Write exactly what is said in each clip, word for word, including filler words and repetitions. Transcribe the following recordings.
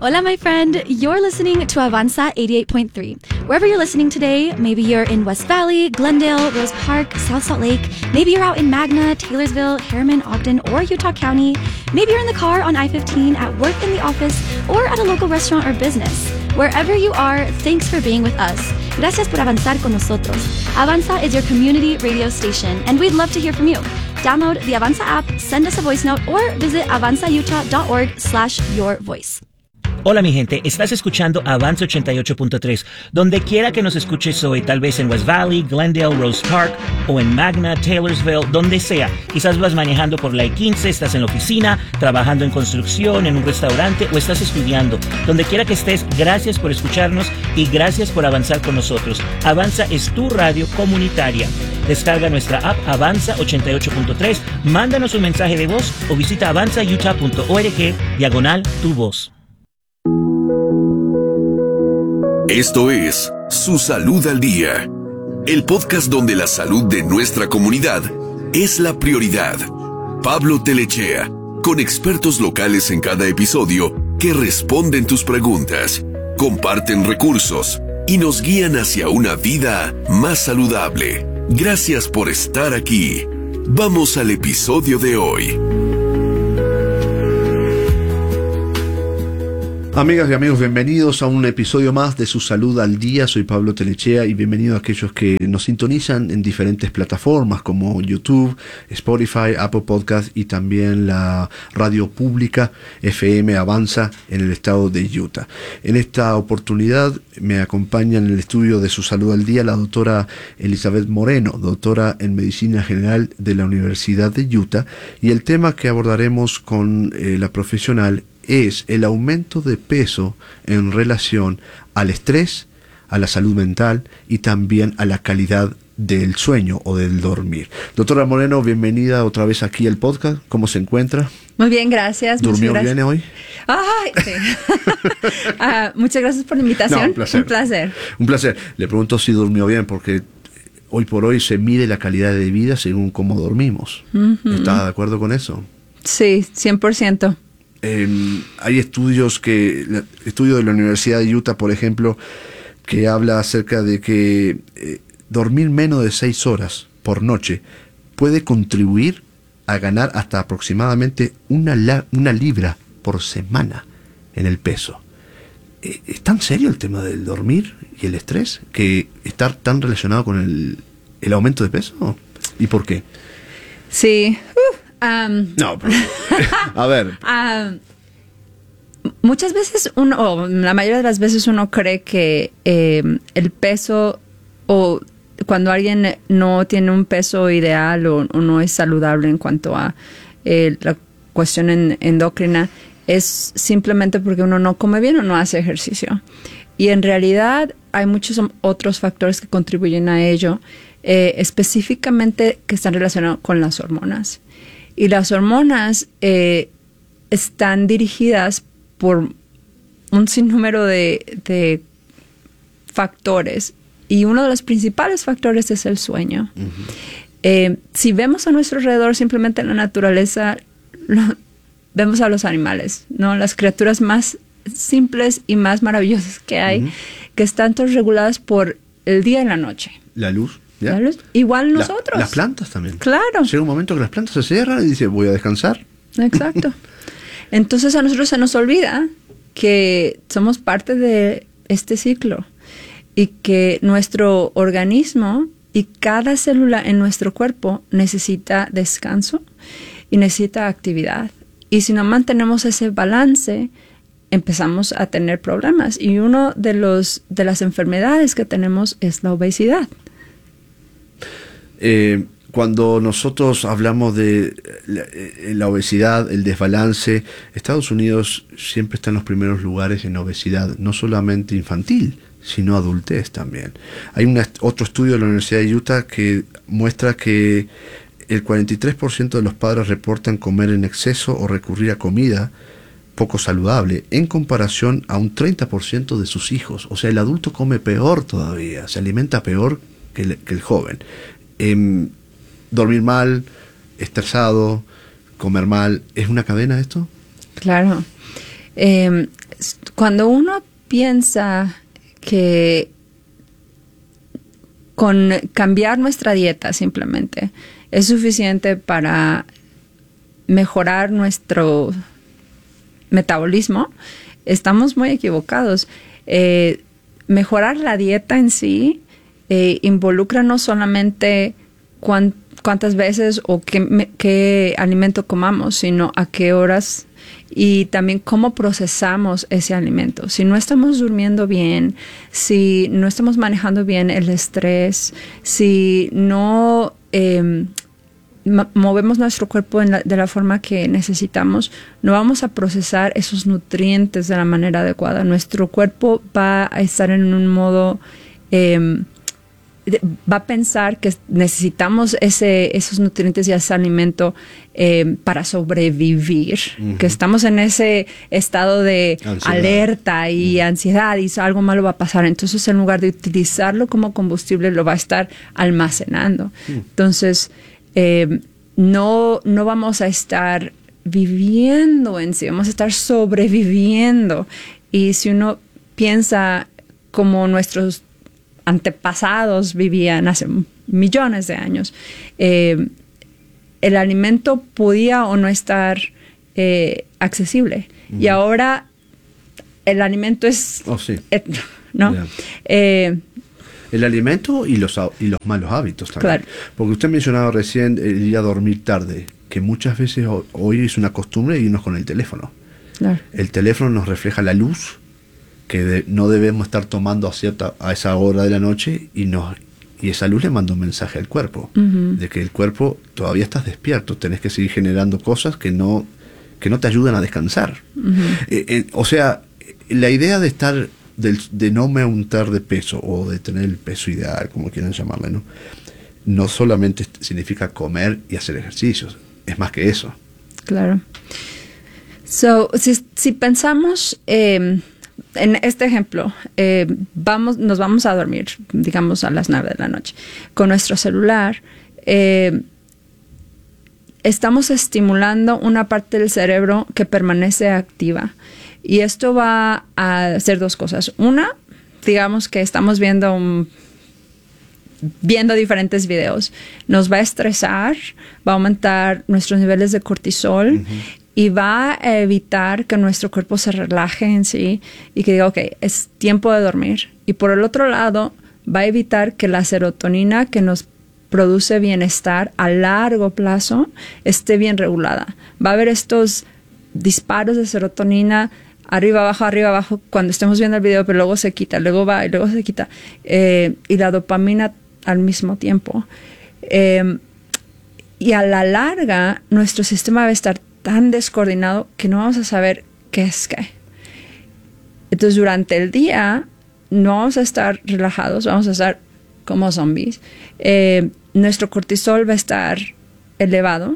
Hola, my friend. You're listening to Avanza eighty-eight point three. Wherever you're listening today, maybe you're in West Valley, Glendale, Rose Park, South Salt Lake. Maybe you're out in Magna, Taylorsville, Harriman, Ogden, or Utah County. Maybe you're in the car on I fifteen, at work in the office, or at a local restaurant or business. Wherever you are, thanks for being with us. Gracias por avanzar con nosotros. Avanza is your community radio station, and we'd love to hear from you. Download the Avanza app, send us a voice note, or visit avanzautah.org slash your voice. Hola mi gente, estás escuchando Avanza ochenta y ocho punto tres. Donde quiera que nos escuches hoy, tal vez en West Valley, Glendale, Rose Park, o en Magna, Taylorsville, donde sea. Quizás vas manejando por la I quince, estás en la oficina, trabajando en construcción, en un restaurante, o estás estudiando. Donde quiera que estés, gracias por escucharnos y gracias por avanzar con nosotros. Avanza es tu radio comunitaria. Descarga nuestra app Avanza ochenta y ocho punto tres, mándanos un mensaje de voz o visita avanzautah.org diagonal tu voz. Esto es Su Salud al Día, el podcast donde la salud de nuestra comunidad es la prioridad. Pablo Telechea, con expertos locales en cada episodio que responden tus preguntas, comparten recursos y nos guían hacia una vida más saludable. Gracias por estar aquí. Vamos al episodio de hoy. Amigas y amigos, bienvenidos a un episodio más de Su Salud al Día. Soy Pablo Telechea y bienvenido a aquellos que nos sintonizan en diferentes plataformas como YouTube, Spotify, Apple Podcast y también la radio pública F M Avanza en el estado de Utah. En esta oportunidad me acompaña en el estudio de Su Salud al Día la doctora Elizabeth Moreno, doctora en Medicina General de la Universidad de Utah, y el tema que abordaremos con eh, la profesional es el aumento de peso en relación al estrés, a la salud mental y también a la calidad del sueño o del dormir. Doctora Moreno, bienvenida otra vez aquí al podcast. ¿Cómo se encuentra? Muy bien, gracias. ¿Durmió gracias. bien hoy? Ay, sí. uh, muchas gracias por la invitación. No, un placer. Un placer. Un placer. Le pregunto si durmió bien porque hoy por hoy se mide la calidad de vida según cómo dormimos. Uh-huh. ¿Está de acuerdo con eso? Sí, cien por ciento. Eh, hay estudios que, estudio de la Universidad de Utah, por ejemplo, que habla acerca de que eh, dormir menos de seis horas por noche puede contribuir a ganar hasta aproximadamente una, la, una libra por semana en el peso. Eh, ¿Es tan serio el tema del dormir y el estrés que está tan relacionado con el, el aumento de peso? ¿Y por qué? Sí. Uh. Um, no, pero, a ver. Um, muchas veces uno, o la mayoría de las veces uno cree que eh, el peso, o cuando alguien no tiene un peso ideal o, o no es saludable en cuanto a eh, la cuestión en, endocrina, es simplemente porque uno no come bien o no hace ejercicio. Y en realidad hay muchos otros factores que contribuyen a ello, eh, específicamente que están relacionados con las hormonas. Y las hormonas eh, están dirigidas por un sinnúmero de, de factores. Y uno de los principales factores es el sueño. Uh-huh. Eh, si vemos a nuestro alrededor, simplemente en la naturaleza, lo, vemos a los animales, ¿no? Las criaturas más simples y más maravillosas que hay, uh-huh. que están todas reguladas por el día y la noche. La luz. ¿Ya? Igual nosotros. La, las plantas también. Claro. Llega un momento que las plantas se cierran y dice, voy a descansar. Exacto. Entonces a nosotros se nos olvida que somos parte de este ciclo y que nuestro organismo y cada célula en nuestro cuerpo necesita descanso y necesita actividad. Y si no mantenemos ese balance, empezamos a tener problemas. Y uno de los de las enfermedades que tenemos es la obesidad. Eh, cuando nosotros hablamos de la, la obesidad, el desbalance, Estados Unidos siempre está en los primeros lugares en obesidad, no solamente infantil, sino adultez también. Hay una, otro estudio de la Universidad de Utah que muestra que el cuarenta y tres por ciento de los padres reportan comer en exceso o recurrir a comida poco saludable, en comparación a un treinta por ciento de sus hijos. O sea, el adulto come peor todavía, se alimenta peor que el, que el joven. Eh, dormir mal, estresado, comer mal, ¿es una cadena esto? Claro. Eh, cuando uno piensa que con cambiar nuestra dieta simplemente es suficiente para mejorar nuestro metabolismo, estamos muy equivocados. Eh, mejorar la dieta en sí eh, involucra no solamente cuán, cuántas veces o qué, qué alimento comamos, sino a qué horas y también cómo procesamos ese alimento. Si no estamos durmiendo bien, si no estamos manejando bien el estrés, si no eh, movemos nuestro cuerpo en la, de la forma que necesitamos, no vamos a procesar esos nutrientes de la manera adecuada. Nuestro cuerpo va a estar en un modo, eh, va a pensar que necesitamos ese, esos nutrientes y ese alimento eh, para sobrevivir, uh-huh. que estamos en ese estado de ansiedad. alerta y uh-huh. ansiedad y algo malo va a pasar. Entonces, en lugar de utilizarlo como combustible, lo va a estar almacenando. Uh-huh. Entonces, Eh, no, no vamos a estar viviendo en sí, vamos a estar sobreviviendo. Y si uno piensa como nuestros antepasados vivían hace millones de años, eh, el alimento podía o no estar eh, accesible. Mm. Y ahora el alimento es... Oh, sí. eh, ¿no? Yeah. Eh, El alimento y los, y los malos hábitos también. Claro. Porque usted mencionaba recién el ir a dormir tarde, que muchas veces hoy es una costumbre irnos con el teléfono. Claro. El teléfono nos refleja la luz que de, no debemos estar tomando a, cierta, a esa hora de la noche y, nos, y esa luz le manda un mensaje al cuerpo, uh-huh. de que el cuerpo todavía estás despierto, tenés que seguir generando cosas que no, que no te ayudan a descansar. Uh-huh. Eh, eh, o sea, la idea de estar... De, de no me untar de peso o de tener el peso ideal, como quieran llamarle, ¿no? No solamente significa comer y hacer ejercicios, es más que eso. Claro. So, si, si pensamos eh, en este ejemplo, eh, vamos, nos vamos a dormir, digamos a las nueve de la noche, con nuestro celular, eh, estamos estimulando una parte del cerebro que permanece activa. Y esto va a hacer dos cosas. Una, digamos que estamos viendo un, viendo diferentes videos. Nos va a estresar, va a aumentar nuestros niveles de cortisol uh-huh. y va a evitar que nuestro cuerpo se relaje en sí y que diga, ok, es tiempo de dormir. Y por el otro lado, va a evitar que la serotonina que nos produce bienestar a largo plazo esté bien regulada. Va a haber estos disparos de serotonina arriba, abajo, arriba, abajo, cuando estemos viendo el video, pero luego se quita, luego va y luego se quita. Eh, y la dopamina al mismo tiempo. Eh, y a la larga, nuestro sistema va a estar tan descoordinado que no vamos a saber qué es qué. Entonces, durante el día, no vamos a estar relajados, vamos a estar como zombies. Eh, nuestro cortisol va a estar elevado.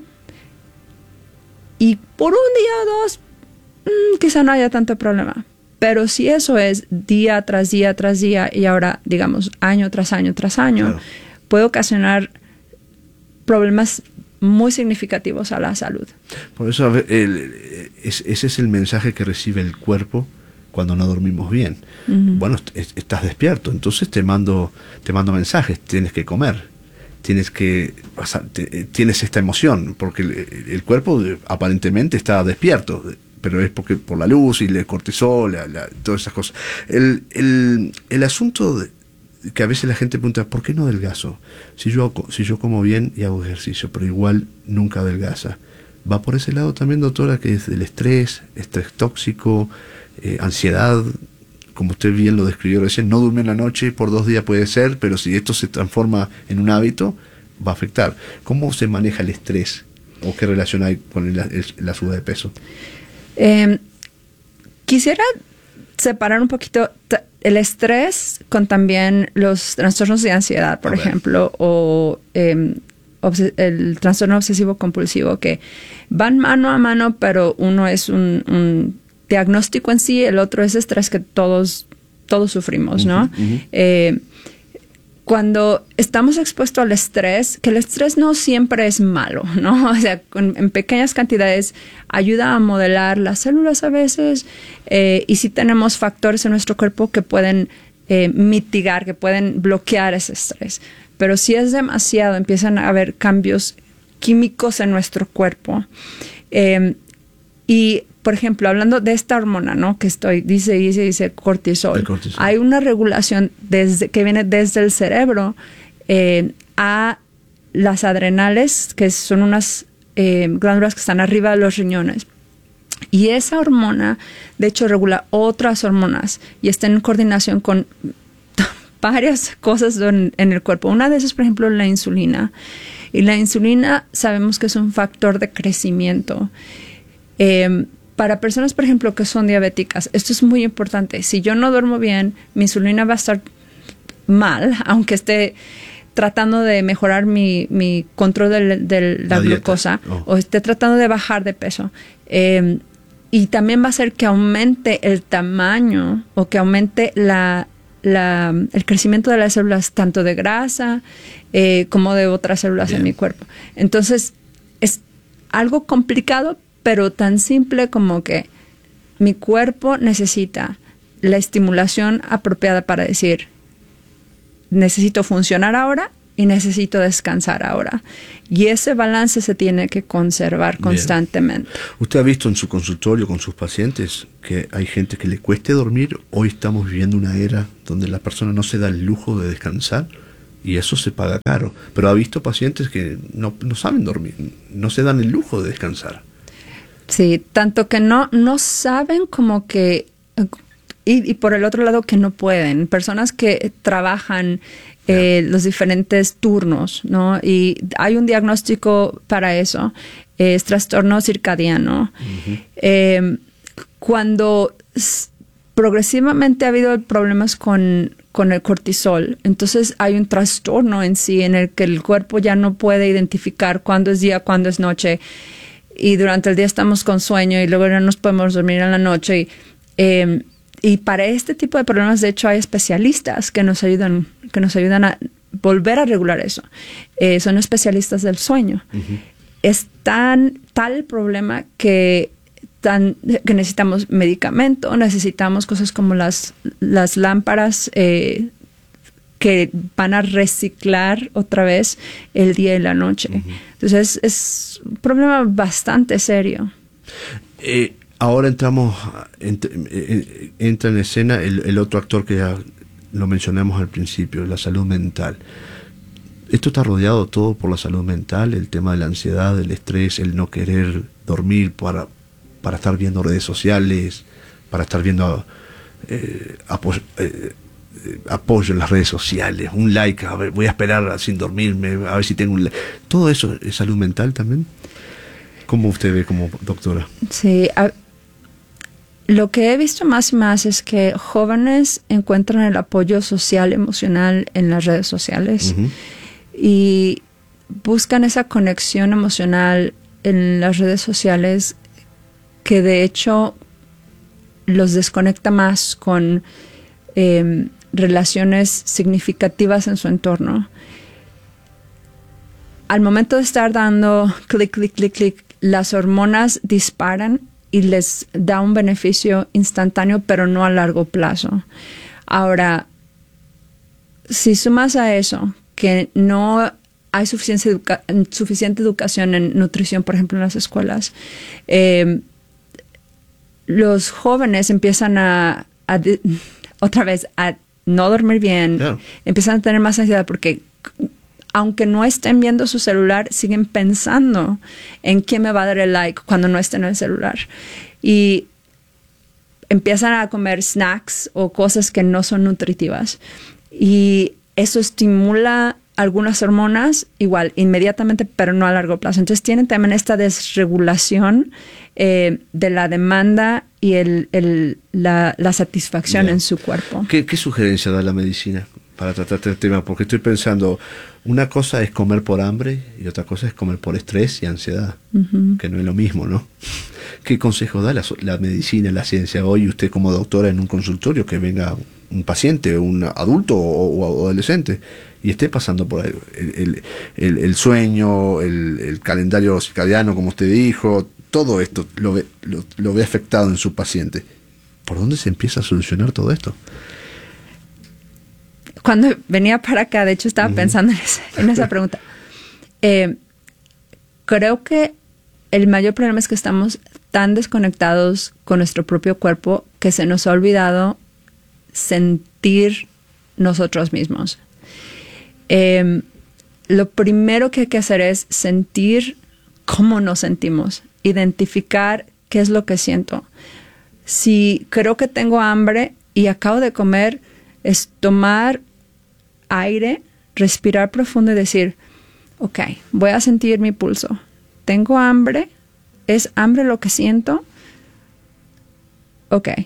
Y por un día o dos, mmm, quizá no haya tanto problema. Pero si eso es día tras día tras día y ahora, digamos, año tras año tras año, claro. puede ocasionar problemas muy significativos a la salud. Por eso, a ver, el, es, ese es el mensaje que recibe el cuerpo cuando no dormimos bien. Uh-huh. Bueno, est- estás despierto, entonces te mando, te mando mensajes, tienes que comer. Tienes que tienes esta emoción porque el, el cuerpo aparentemente está despierto, pero es porque por la luz y el cortisol, la, la, todas esas cosas. El, el, el asunto de, que a veces la gente pregunta, ¿por qué no adelgazo? Si yo, si yo como bien y hago ejercicio, pero igual nunca adelgaza. Va por ese lado también, doctora, que es el estrés, estrés tóxico, eh, ansiedad. Como usted bien lo describió recién, no duerme en la noche por dos días puede ser, pero si esto se transforma en un hábito, va a afectar. ¿Cómo se maneja el estrés? ¿O qué relación hay con el, el, la suba de peso? Eh, quisiera separar un poquito t- el estrés con también los trastornos de ansiedad, por ejemplo, o eh, obs- el trastorno obsesivo compulsivo, que van mano a mano, pero uno es un... un diagnóstico en sí, el otro es estrés que todos, todos sufrimos, ¿no? Uh-huh, uh-huh. Eh, cuando estamos expuestos al estrés, que el estrés no siempre es malo, ¿no? O sea, con, en pequeñas cantidades ayuda a modelar las células a veces, eh, y sí tenemos factores en nuestro cuerpo que pueden eh, mitigar, que pueden bloquear ese estrés. Pero si es demasiado, empiezan a haber cambios químicos en nuestro cuerpo. Eh, y, por ejemplo, hablando de esta hormona, ¿no? Que estoy, dice, dice, dice cortisol. cortisol. Hay una regulación desde, que viene desde el cerebro eh, a las adrenales, que son unas eh, glándulas que están arriba de los riñones. Y esa hormona, de hecho, regula otras hormonas y está en coordinación con varias cosas en, en el cuerpo. Una de esas, por ejemplo, la insulina. Y la insulina sabemos que es un factor de crecimiento. Eh, para personas, por ejemplo, que son diabéticas, esto es muy importante. Si yo no duermo bien, mi insulina va a estar mal, aunque esté tratando de mejorar mi, mi control de, de la, la glucosa oh. o esté tratando de bajar de peso. Eh, y también va a hacer que aumente el tamaño o que aumente la, la, el crecimiento de las células, tanto de grasa eh, como de otras células Bien. En mi cuerpo. Entonces, es algo complicado, pero tan simple como que mi cuerpo necesita la estimulación apropiada para decir, necesito funcionar ahora y necesito descansar ahora. Y ese balance se tiene que conservar constantemente. Bien. ¿Usted ha visto en su consultorio con sus pacientes que hay gente que le cueste dormir? Hoy estamos viviendo una era donde la persona no se da el lujo de descansar y eso se paga caro. Pero ha visto pacientes que no, no saben dormir, no se dan el lujo de descansar. Sí, tanto que no, no saben como que... Y, y por el otro lado que no pueden. Personas que trabajan eh, yeah. los diferentes turnos, ¿no? Y hay un diagnóstico para eso. Eh, es trastorno circadiano. Uh-huh. Eh, cuando s- progresivamente ha habido problemas con, con el cortisol, entonces hay un trastorno en sí en el que el cuerpo ya no puede identificar cuándo es día, cuándo es noche. Y durante el día estamos con sueño y luego no nos podemos dormir en la noche. Y, eh, y para este tipo de problemas, de hecho, hay especialistas que nos ayudan, que nos ayudan a volver a regular eso. Eh, son especialistas del sueño. Uh-huh. Es tan tal el problema que, tan, que necesitamos medicamento, necesitamos cosas como las, las lámparas eh, que van a reciclar otra vez el día y la noche. Uh-huh. Entonces, es, es un problema bastante serio. Eh, ahora entramos, ent, eh, entra en escena el, el otro actor que ya lo mencionamos al principio, la salud mental. Esto está rodeado todo por la salud mental, el tema de la ansiedad, el estrés, el no querer dormir para, para estar viendo redes sociales, para estar viendo eh, apoyo, eh, apoyo en las redes sociales, un like, a ver, voy a esperar sin dormirme, a ver si tengo un like. ¿Todo eso es salud mental también? ¿Cómo usted ve como doctora? Sí, a, lo que he visto más y más es que jóvenes encuentran el apoyo social, emocional en las redes sociales. Uh-huh. Y buscan esa conexión emocional en las redes sociales que de hecho los desconecta más con eh, relaciones significativas en su entorno. Al momento de estar dando clic, clic, clic, clic, las hormonas disparan y les da un beneficio instantáneo, pero no a largo plazo. Ahora, si sumas a eso que no hay suficiente, educa- suficiente educación en nutrición, por ejemplo, en las escuelas, eh, los jóvenes empiezan a, a de, otra vez, a no dormir bien, yeah. empiezan a tener más ansiedad porque aunque no estén viendo su celular, siguen pensando en quién me va a dar el like cuando no estén en el celular. Y empiezan a comer snacks o cosas que no son nutritivas. Y eso estimula algunas hormonas, igual, inmediatamente, pero no a largo plazo. Entonces tienen también esta desregulación eh, de la demanda y el, el, la, la satisfacción yeah. en su cuerpo. ¿Qué, ¿Qué sugerencia da la medicina para tratar este tema? Porque estoy pensando, una cosa es comer por hambre y otra cosa es comer por estrés y ansiedad, uh-huh. que no es lo mismo, ¿no? ¿Qué consejo da la, la medicina, la ciencia hoy, usted como doctora en un consultorio, que venga un paciente, un adulto o, o adolescente, y esté pasando por ahí el, el, el, el sueño, el, el calendario circadiano, como usted dijo, todo esto lo ve, lo, lo ve afectado en su paciente. ¿Por dónde se empieza a solucionar todo esto? Cuando venía para acá, de hecho estaba uh-huh. pensando en esa, en esa pregunta. Eh, creo que el mayor problema es que estamos tan desconectados con nuestro propio cuerpo que se nos ha olvidado sentir nosotros mismos. Eh, lo primero que hay que hacer es sentir cómo nos sentimos, identificar qué es lo que siento. Si creo que tengo hambre y acabo de comer, es tomar aire, respirar profundo y decir, ok, voy a sentir mi pulso. ¿Tengo hambre? ¿Es hambre lo que siento? Ok,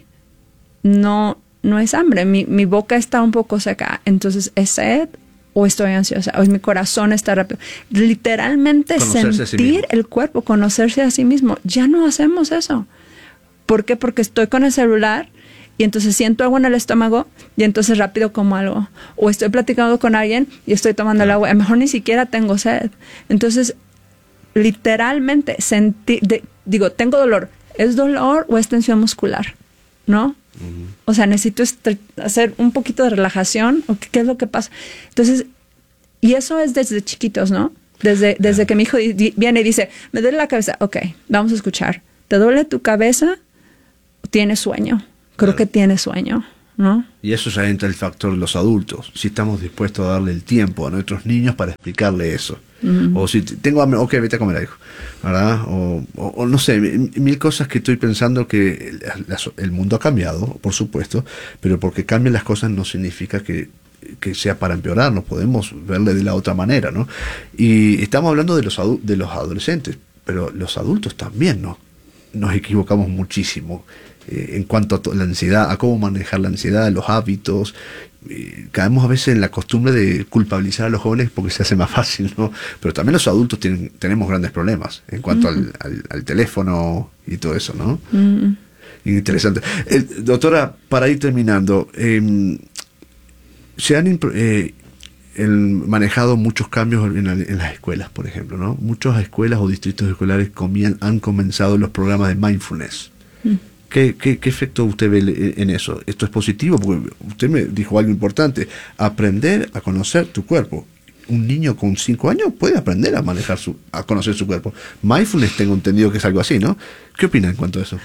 no, no es hambre, mi, mi boca está un poco seca, entonces ¿es sed o estoy ansiosa? ¿O es mi corazón está rápido? Literalmente conocerse sentir el cuerpo, conocerse a sí mismo. Ya no hacemos eso. ¿Por qué? Porque estoy con el celular y entonces siento algo en el estómago y entonces rápido como algo. O estoy platicando con alguien y estoy tomando el agua. A lo mejor ni siquiera tengo sed. Entonces, literalmente, sentir, de, digo, tengo dolor. ¿Es dolor o es tensión muscular? ¿No? Uh-huh. O sea, necesito est- hacer un poquito de relajación. ¿O qué, qué es lo que pasa? Entonces, y eso es desde chiquitos, ¿no? Desde, desde uh-huh. que mi hijo di- di- viene y dice, me duele la cabeza. Ok, vamos a escuchar. ¿Te duele tu cabeza? ¿Tienes sueño? Creo que tiene sueño, ¿no? Y eso ya entra el factor de los adultos. Si estamos dispuestos a darle el tiempo a nuestros niños para explicarle eso. Uh-huh. O si tengo hambre, ok, vete a comer algo, ¿verdad? O, o, o no sé, mil cosas que estoy pensando que el, el mundo ha cambiado, por supuesto, pero porque cambian las cosas no significa que, que sea para empeorar, no podemos verle de la otra manera, ¿no? Y estamos hablando de los, adu- de los adolescentes, pero los adultos también, ¿no? Nos equivocamos muchísimo eh, en cuanto a to- la ansiedad, a cómo manejar la ansiedad, los hábitos. Eh, caemos a veces en la costumbre de culpabilizar a los jóvenes porque se hace más fácil, ¿no? Pero también los adultos tienen, tenemos grandes problemas en cuanto uh-huh. al, al, al teléfono y todo eso, ¿no? Uh-huh. Interesante. Eh, doctora, para ir terminando, eh, se han imp- eh, el, manejado muchos cambios en, la, en las escuelas, por ejemplo, ¿no? Muchas escuelas o distritos escolares comían, han comenzado los programas de mindfulness. Uh-huh. ¿Qué, qué, ¿Qué efecto usted ve en eso? ¿Esto es positivo? Porque usted me dijo algo importante, aprender a conocer tu cuerpo. Un niño con cinco años puede aprender a manejar su, a conocer su cuerpo. Mindfulness tengo entendido que es algo así, ¿no? ¿Qué opina en cuanto a eso?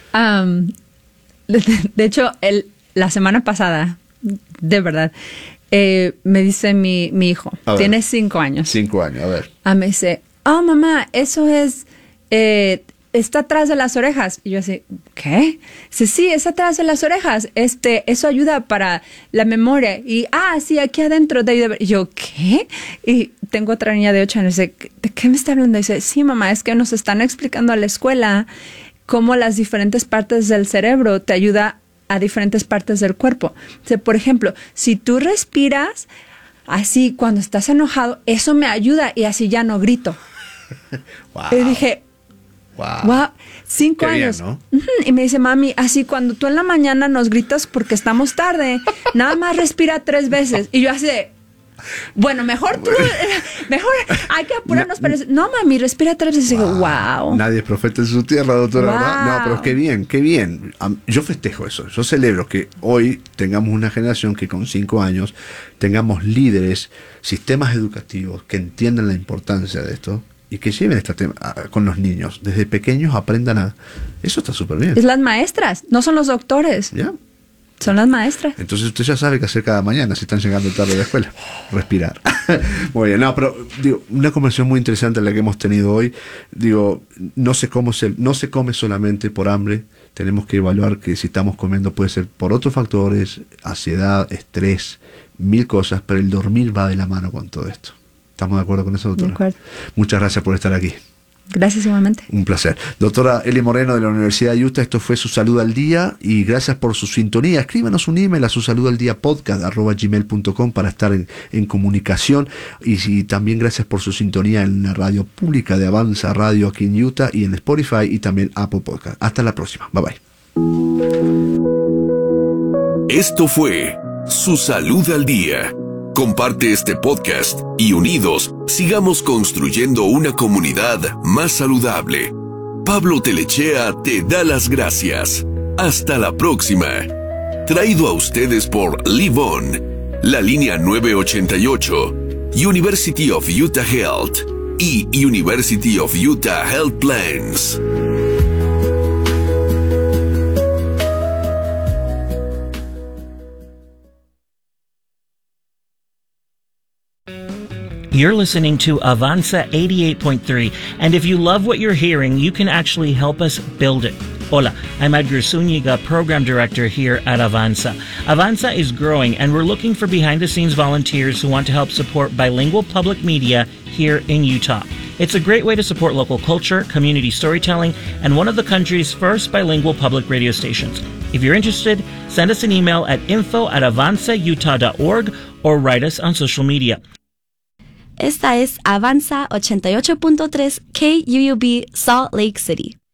Um, de, de hecho, el, la semana pasada, de verdad, eh, me dice mi, mi hijo, tiene cinco años. Cinco años, a ver. Ah, me dice, oh mamá, eso es... Eh, está atrás de las orejas. Y yo así, ¿qué? Dice, sí, es atrás de las orejas. Este, eso ayuda para la memoria. Y, ah, sí, aquí adentro de... Y yo, ¿qué? Y tengo otra niña de ocho años. Dice, ¿de qué me está hablando? Y dice, sí, mamá, es que nos están explicando a la escuela cómo las diferentes partes del cerebro te ayuda a diferentes partes del cuerpo. Dice, por ejemplo, si tú respiras así cuando estás enojado, eso me ayuda y así ya no grito. Wow. Y dije, Wow. wow, cinco Qué años. Bien, ¿no? Uh-huh. Y me dice, mami, así cuando tú en la mañana nos gritas porque estamos tarde, nada más respira tres veces. Y yo así de, bueno, mejor tú, mejor hay que apurarnos. No, pero no, mami, respira tres veces. Wow. Y digo, wow. Nadie es profeta en su tierra, doctora, wow. ¿verdad? No, pero qué bien, qué bien. Yo festejo eso. Yo celebro que hoy tengamos una generación que con cinco años tengamos líderes, sistemas educativos que entiendan la importancia de esto. Y que lleven este tema con los niños. Desde pequeños aprendan a... Eso está súper bien. Es las maestras, no son los doctores. ¿Ya? Son las maestras. Entonces usted ya sabe qué hacer cada mañana si están llegando tarde a la escuela. Respirar. Muy bien. No, pero digo, una conversación muy interesante la que hemos tenido hoy. Digo, no se come, no se come solamente por hambre. Tenemos que evaluar que si estamos comiendo puede ser por otros factores, ansiedad, estrés, mil cosas, pero el dormir va de la mano con todo esto. ¿Estamos de acuerdo con eso, doctora? De acuerdo. Muchas gracias por estar aquí. Gracias igualmente. Un placer. Doctora Eli Moreno de la Universidad de Utah, esto fue Su Salud al Día y gracias por su sintonía. Escríbanos un email a su salud al día podcast arroba gmail punto com para estar en, en comunicación y, y también gracias por su sintonía en la radio pública de Avanza Radio aquí en Utah y en Spotify y también Apple Podcast. Hasta la próxima. Bye bye. Esto fue Su Salud al Día. Comparte este podcast y unidos sigamos construyendo una comunidad más saludable. Pablo Telechea te da las gracias. Hasta la próxima. Traído a ustedes por Live On, la línea nueve ochenta y ocho, University of Utah Health y University of Utah Health Plans. You're listening to Avanza eighty-eight point three, and if you love what you're hearing, you can actually help us build it. Hola, I'm Edgar Zúñiga, Program Director here at Avanza. Avanza is growing, and we're looking for behind-the-scenes volunteers who want to help support bilingual public media here in Utah. It's a great way to support local culture, community storytelling, and one of the country's first bilingual public radio stations. If you're interested, send us an email at info at avanza utah dot org or write us on social media. Esta es Avanza ochenta y ocho punto tres K U U B Salt Lake City.